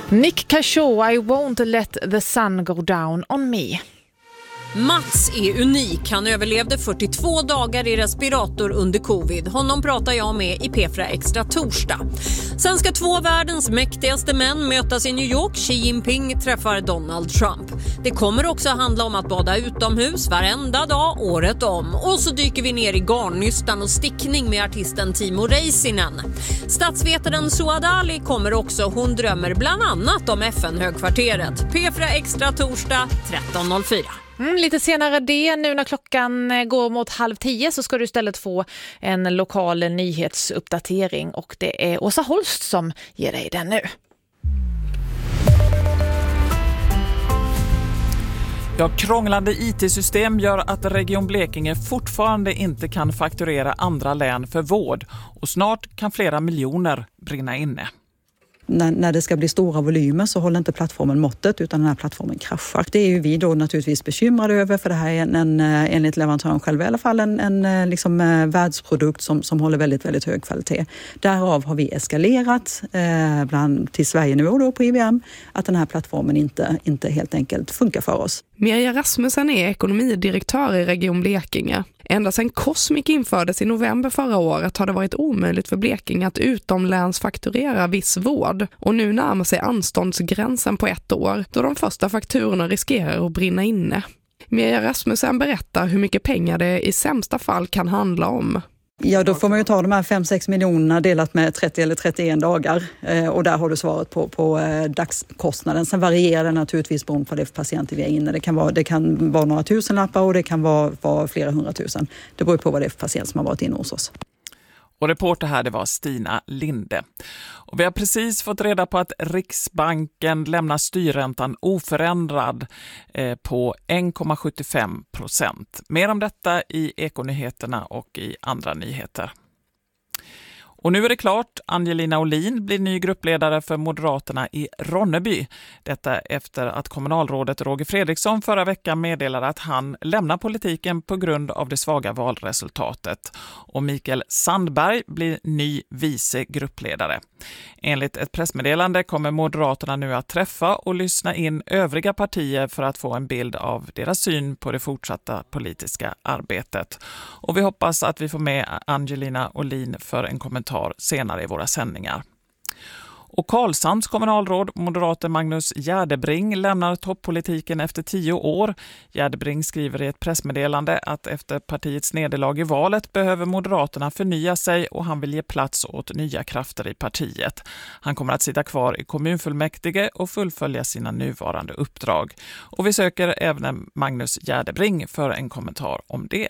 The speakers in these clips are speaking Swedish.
Nick Cashore, I won't let the sun go down on me. Mats är unik. Han överlevde 42 dagar i respirator under covid. Honom pratar jag med i P4 Extra torsdag. Sen ska två världens mäktigaste män mötas i New York. Xi Jinping träffar Donald Trump. Det kommer också handla om att bada utomhus varenda dag, året om. Och så dyker vi ner i garnnystan och stickning med artisten Timo Räisänen. Statsvetaren Suad Ali kommer också. Hon drömmer bland annat om FN-högkvarteret. P4 Extra torsdag 13.04. Lite senare det, nu när klockan går mot 9:30 så ska du istället få en lokal nyhetsuppdatering och det är Åsa Holst som ger dig den nu. Ja, krånglande IT-system gör att Region Blekinge fortfarande inte kan fakturera andra län för vård och snart kan flera miljoner brinna inne. När det ska bli stora volymer så håller inte plattformen måttet utan den här plattformen kraschar. Det är ju vi då naturligtvis bekymrade över för det här är enligt leverantören själv i alla fall en liksom, världsprodukt som håller väldigt, väldigt hög kvalitet. Därav har vi eskalerat till Sverige-nivå då på IBM att den här plattformen inte helt enkelt funkar för oss. Mirja Rasmussen är ekonomidirektör i Region Blekinge. Ända sedan Cosmic infördes i november förra året har det varit omöjligt för Blekinge att utomläns fakturera viss vård. Och nu närmar sig anståndsgränsen på 1 år då de första fakturorna riskerar att brinna inne. Mirja Rasmussen berättar hur mycket pengar det i sämsta fall kan handla om. Ja, då får man ju ta de här 5-6 miljonerna delat med 30 eller 31 dagar och där har du svaret på dagskostnaden. Sen varierar det naturligtvis beroende på det för patienter vi är inne. Det kan vara några tusenlappar och det kan vara flera 100 000. Det beror på vad det är för patient som har varit inne hos oss. Och reporter här det var Stina Linde. Och vi har precis fått reda på att Riksbanken lämnar styrräntan oförändrad på 1,75%. Mer om detta i Ekonyheterna och i andra nyheter. Och nu är det klart, Angelina Olin blir ny gruppledare för Moderaterna i Ronneby. Detta efter att kommunalrådet Roger Fredriksson förra veckan meddelade att han lämnar politiken på grund av det svaga valresultatet. Och Mikael Sandberg blir ny vice gruppledare. Enligt ett pressmeddelande kommer Moderaterna nu att träffa och lyssna in övriga partier för att få en bild av deras syn på det fortsatta politiska arbetet. Och vi hoppas att vi får med Angelina Olin för en kommentar senare i våra sändningar. Och Karlshamns kommunalråd, moderaten Magnus Gärdebring, lämnar toppolitiken efter 10 år. Gärdebring skriver i ett pressmeddelande att efter partiets nederlag i valet behöver Moderaterna förnya sig och han vill ge plats åt nya krafter i partiet. Han kommer att sitta kvar i kommunfullmäktige och fullfölja sina nuvarande uppdrag. Och vi söker även Magnus Gärdebring för en kommentar om det.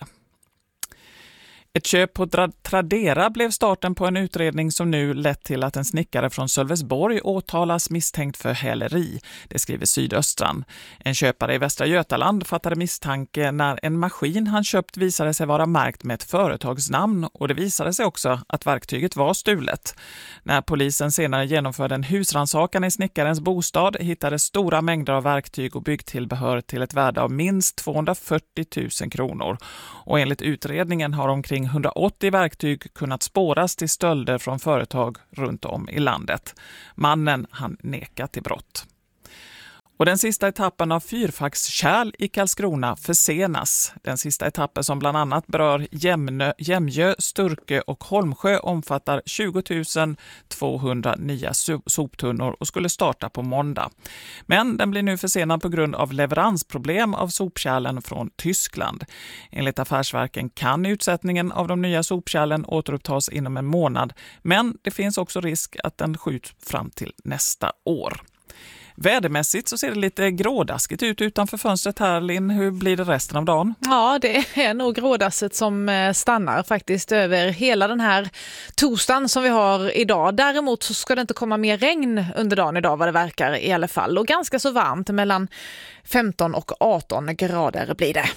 Ett köp på Tradera blev starten på en utredning som nu lett till att en snickare från Sölvesborg åtalas misstänkt för häleri. Det skriver Sydöstran. En köpare i Västra Götaland fattade misstanke när en maskin han köpt visade sig vara märkt med ett företagsnamn och det visade sig också att verktyget var stulet. När polisen senare genomförde en husrannsakan i snickarens bostad hittades stora mängder av verktyg och byggtillbehör till ett värde av minst 240 000 kronor. Och enligt utredningen har omkring 180 verktyg kunnat spåras till stölder från företag runt om i landet. Mannen han nekat till brott. Och den sista etappen av fyrfackskärl i Karlskrona försenas. Den sista etappen som bland annat berör Jämjö, Sturkö och Holmsjö omfattar 20 200 nya soptunnor och skulle starta på måndag. Men den blir nu försenad på grund av leveransproblem av sopkärlen från Tyskland. Enligt Affärsverken kan utsättningen av de nya sopkärlen återupptas inom en månad, men det finns också risk att den skjuts fram till nästa år. Vädermässigt så ser det lite grådaskigt ut utanför fönstret här, Linn. Hur blir det resten av dagen? Ja, det är nog grådasset som stannar faktiskt över hela den här torsdagen som vi har idag. Däremot så ska det inte komma mer regn under dagen idag vad det verkar i alla fall. Och ganska så varmt, mellan 15 och 18 grader blir det.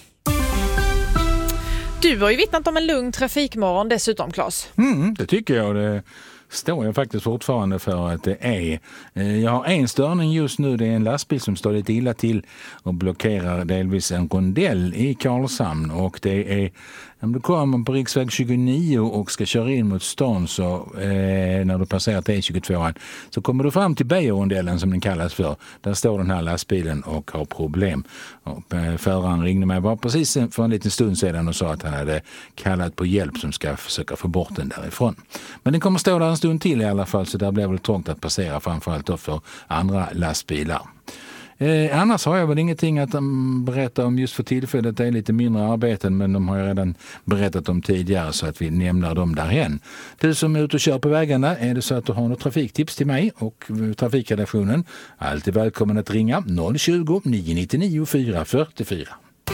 Du har ju vittnat om en lugn trafikmorgon dessutom, Claes. Det tycker jag. Det står jag faktiskt fortfarande för att det är. Jag har en störning just nu, det är en lastbil som står lite illa till och blockerar delvis en rondell i Karlshamn, och det är om du kommer på riksväg 29 och ska köra in mot stan, så när du passerar T22 så kommer du fram till Beijerrondellen som den kallas för. Där står den här lastbilen och har problem. Och föraren ringde mig bara precis för en liten stund sedan och sa att han hade kallat på hjälp som ska försöka få bort den därifrån. Men den kommer stå där en stund till i alla fall, så där blir väl trångt att passera, framförallt då för andra lastbilar. Annars har jag väl ingenting att berätta om just för tillfället. Det är lite mindre arbeten, men de har jag redan berättat om tidigare, så att vi nämner dem därhen. Du som är ute och kör på vägarna, är det så att du har något trafiktips till mig och trafikredaktionen, alltid välkommen att ringa 020 999 444.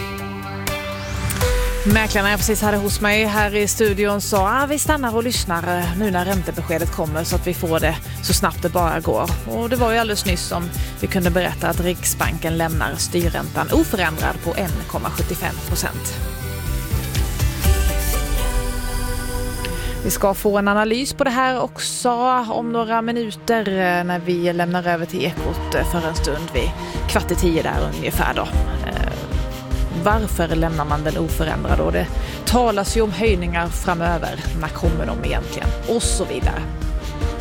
Mäklarna jag precis hade hos mig här i studion sa vi stannar och lyssnar nu när räntebeskedet kommer, så att vi får det så snabbt det bara går. Och det var ju alldeles nyss som vi kunde berätta att Riksbanken lämnar styrräntan oförändrad på 1,75%. Vi ska få en analys på det här också om några minuter när vi lämnar över till Ekot för en stund vid 9:15 där ungefär då. Varför lämnar man den oförändrad? Och det talas ju om höjningar framöver. När kommer de egentligen? Och så vidare.